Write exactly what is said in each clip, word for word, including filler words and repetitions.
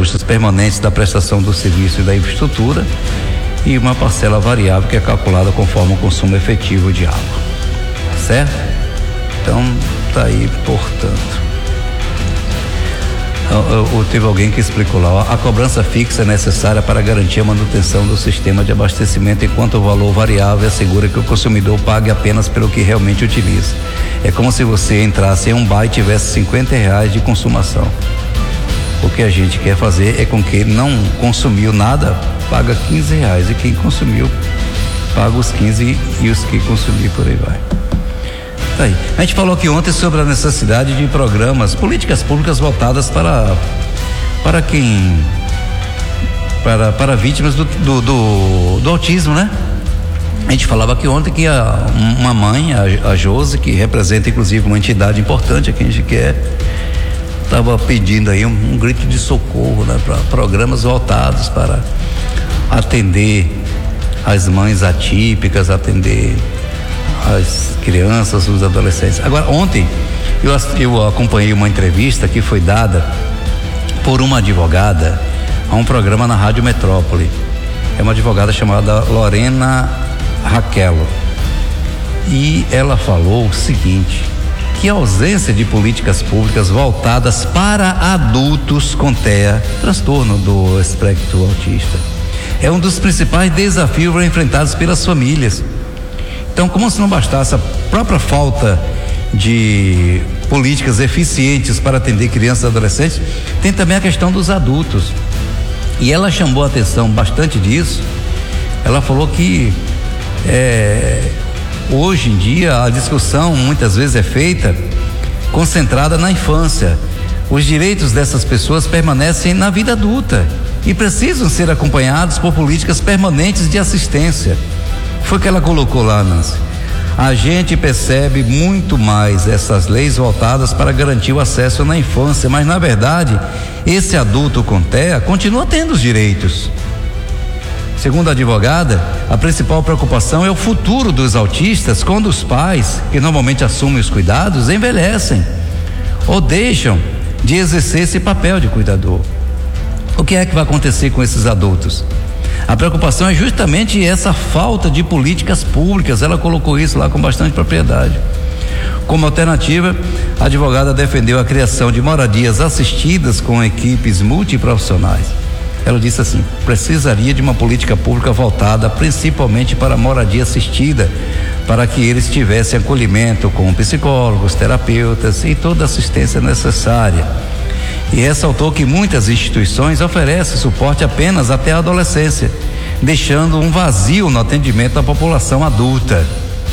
custos permanentes da prestação do serviço e da infraestrutura, e uma parcela variável que é calculada conforme o consumo efetivo de água. Certo? Então, tá aí, portanto. Ou teve alguém que explicou lá, ó, a cobrança fixa é necessária para garantir a manutenção do sistema de abastecimento, enquanto o valor variável assegura que o consumidor pague apenas pelo que realmente utiliza. É como se você entrasse em um bar e tivesse cinquenta reais de consumação. O que a gente quer fazer é com que ele não consumiu nada, paga quinze reais, e quem consumiu paga os quinze e os que consumiu por aí vai. Tá aí. A gente falou aqui ontem sobre a necessidade de programas, políticas públicas voltadas para para quem para, para vítimas do, do, do, do autismo, né? A gente falava aqui ontem que a, uma mãe, a, a Josi, que representa inclusive uma entidade importante aqui em Jiquié, estava pedindo aí um, um grito de socorro, né, para programas voltados para atender as mães atípicas, atender as crianças, os adolescentes. Agora, ontem eu, eu acompanhei uma entrevista que foi dada por uma advogada a um programa na Rádio Metrópole. É uma advogada chamada Lorena Raquelo, e ela falou o seguinte, que a ausência de políticas públicas voltadas para adultos com T E A, transtorno do espectro autista, é um dos principais desafios enfrentados pelas famílias. Então, como se não bastasse a própria falta de políticas eficientes para atender crianças e adolescentes, tem também a questão dos adultos. E ela chamou a atenção bastante disso. Ela falou que é, hoje em dia a discussão muitas vezes é feita concentrada na infância. Os direitos dessas pessoas permanecem na vida adulta e precisam ser acompanhados por políticas permanentes de assistência. Foi o que ela colocou lá, Nancy. A gente percebe muito mais essas leis voltadas para garantir o acesso na infância, mas na verdade esse adulto com T E A continua tendo os direitos. Segundo a advogada, a principal preocupação é o futuro dos autistas quando os pais, que normalmente assumem os cuidados, envelhecem ou deixam de exercer esse papel de cuidador. O que é que vai acontecer com esses adultos? A preocupação é justamente essa falta de políticas públicas. Ela colocou isso lá com bastante propriedade. Como alternativa, a advogada defendeu a criação de moradias assistidas com equipes multiprofissionais. Ela disse assim: precisaria de uma política pública voltada principalmente para a moradia assistida, para que eles tivessem acolhimento com psicólogos, terapeutas e toda a assistência necessária. E ressaltou que muitas instituições oferecem suporte apenas até a adolescência, deixando um vazio no atendimento à população adulta.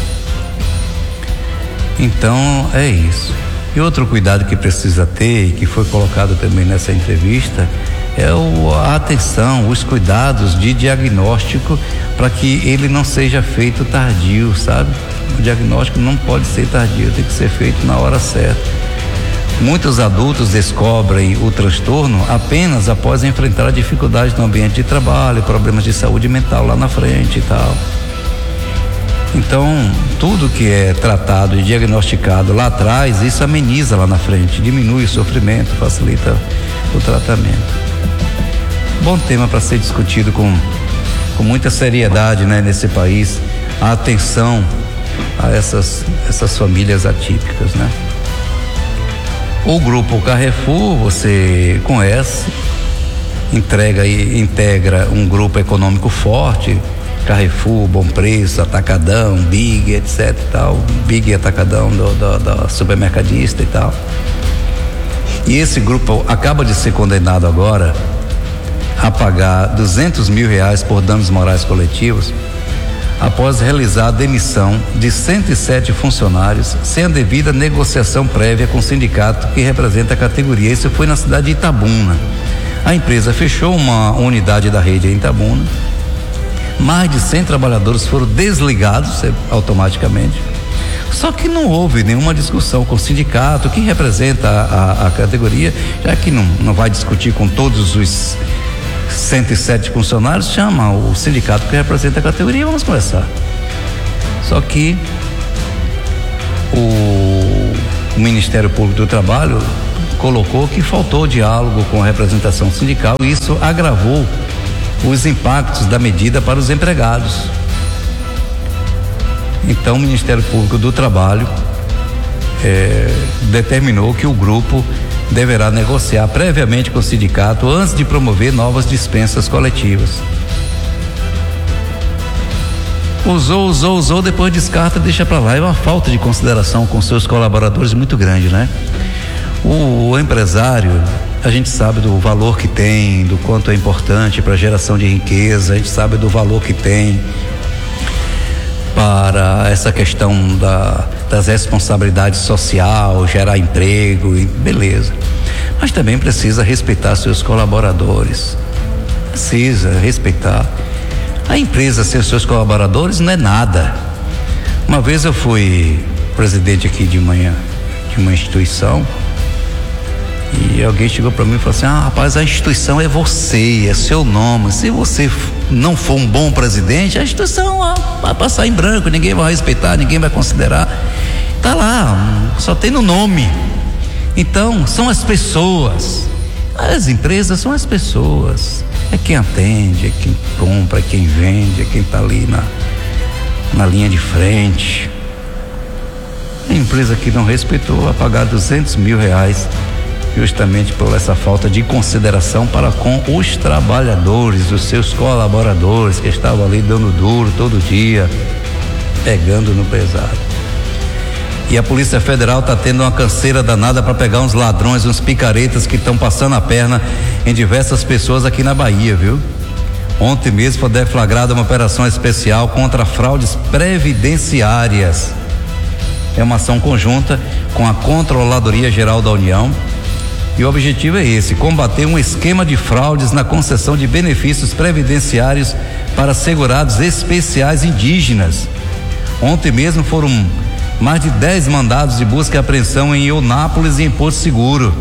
Então é isso. E outro cuidado que precisa ter, e que foi colocado também nessa entrevista, é o, a atenção, os cuidados de diagnóstico, para que ele não seja feito tardio, sabe? O diagnóstico não pode ser tardio, tem que ser feito na hora certa. Muitos adultos descobrem o transtorno apenas após enfrentar dificuldades no ambiente de trabalho, problemas de saúde mental lá na frente e tal. Então, tudo que é tratado e diagnosticado lá atrás, isso ameniza lá na frente, diminui o sofrimento, facilita o tratamento. Bom tema para ser discutido com, com muita seriedade, né, nesse país, a atenção a essas, essas famílias atípicas, né? O grupo Carrefour, você conhece, entrega e integra um grupo econômico forte, Carrefour, Bom Preço, Atacadão, Big, etc e tal, Big e Atacadão do, do, do supermercadista e tal. E esse grupo acaba de ser condenado agora a pagar duzentos mil reais por danos morais coletivos, após realizar a demissão de cento e sete funcionários sem a devida negociação prévia com o sindicato que representa a categoria. Isso foi na cidade de Itabuna. A empresa fechou uma unidade da rede em Itabuna. Mais de cem trabalhadores foram desligados automaticamente. Só que não houve nenhuma discussão com o sindicato que representa a, a, a categoria, já que não, não vai discutir com todos os cento e sete funcionários, chama o sindicato que representa a categoria e vamos conversar. Só que o, o Ministério Público do Trabalho colocou que faltou diálogo com a representação sindical e isso agravou os impactos da medida para os empregados. Então o Ministério Público do Trabalho é, determinou que o grupo deverá negociar previamente com o sindicato antes de promover novas dispensas coletivas. Usou, usou, usou, depois descarta, deixa para lá. É uma falta de consideração com seus colaboradores muito grande, né? O, o empresário, a gente sabe do valor que tem, do quanto é importante para a geração de riqueza, a gente sabe do valor que tem para essa questão da, das responsabilidades social, gerar emprego e beleza. Mas também precisa respeitar seus colaboradores. Precisa respeitar. A empresa sem seus colaboradores não é nada. Uma vez eu fui presidente aqui de manhã de uma instituição e alguém chegou para mim e falou assim: ah, rapaz, a instituição é você, é seu nome. Se você não for um bom presidente, a instituição ó, vai passar em branco, ninguém vai respeitar, ninguém vai considerar. Tá lá, só tem no nome. Então, são as pessoas. As empresas são as pessoas. É quem atende, é quem compra, é quem vende, é quem está ali na, na linha de frente. A empresa que não respeitou vai pagar duzentos mil reais justamente por essa falta de consideração para com os trabalhadores, os seus colaboradores que estavam ali dando duro todo dia, pegando no pesado. E a Polícia Federal está tendo uma canseira danada para pegar uns ladrões, uns picaretas que estão passando a perna em diversas pessoas aqui na Bahia, viu? Ontem mesmo foi deflagrada uma operação especial contra fraudes previdenciárias. É uma ação conjunta com a Controladoria Geral da União e o objetivo é esse: combater um esquema de fraudes na concessão de benefícios previdenciários para segurados especiais indígenas. Ontem mesmo foram mais de dez mandados de busca e apreensão em Eunápolis e em Porto Seguro.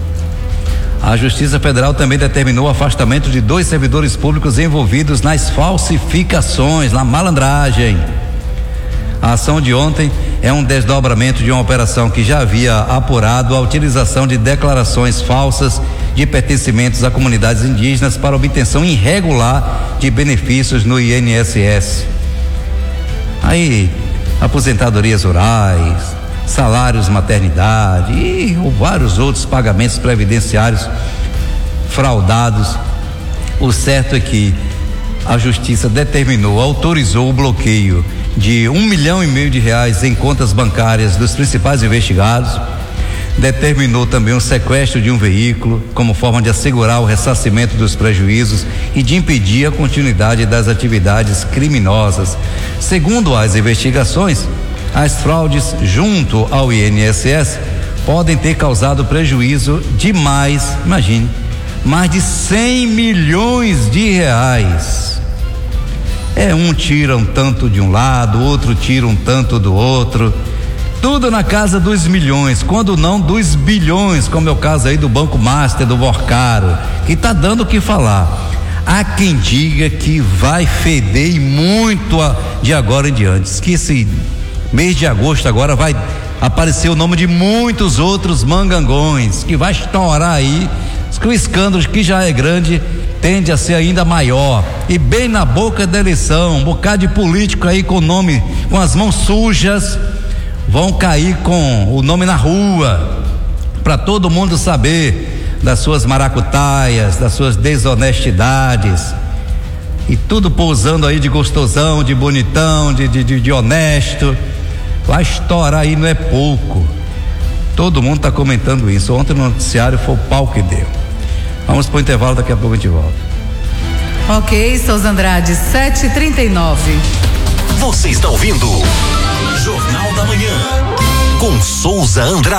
A Justiça Federal também determinou o afastamento de dois servidores públicos envolvidos nas falsificações, na malandragem. A ação de ontem é um desdobramento de uma operação que já havia apurado a utilização de declarações falsas de pertencimentos a comunidades indígenas para obtenção irregular de benefícios no I N S S. Aí, aposentadorias rurais, salários maternidade e vários outros pagamentos previdenciários fraudados. O certo é que a Justiça determinou, autorizou o bloqueio de um milhão e meio de reais em contas bancárias dos principais investigados, determinou também o sequestro de um veículo como forma de assegurar o ressarcimento dos prejuízos e de impedir a continuidade das atividades criminosas. Segundo as investigações, as fraudes junto ao I N S S podem ter causado prejuízo de mais, imagine, mais de cem milhões de reais. É, um tira um tanto de um lado, outro tira um tanto do outro, tudo na casa dos milhões, quando não dos bilhões, como é o caso aí do Banco Master, do Vorcaro, que tá dando o que falar. Há quem diga que vai feder muito a, de agora em diante, que esse mês de agosto agora vai aparecer o nome de muitos outros mangangões, que vai estourar aí, que o escândalo que já é grande tende a ser ainda maior, e bem na boca da eleição, um bocado de político aí com o nome, com as mãos sujas, vão cair com o nome na rua, para todo mundo saber das suas maracutaias, das suas desonestidades, e tudo pousando aí de gostosão, de bonitão, de, de, de, de honesto. Vai estourar aí, não é pouco. Todo mundo está comentando isso. Ontem no noticiário foi o pau que deu. Vamos pro intervalo, daqui a pouco a gente volta. Ok, Souza Andrade, sete e trinta e nove. Você está ouvindo Jornal da Manhã com Souza Andrade.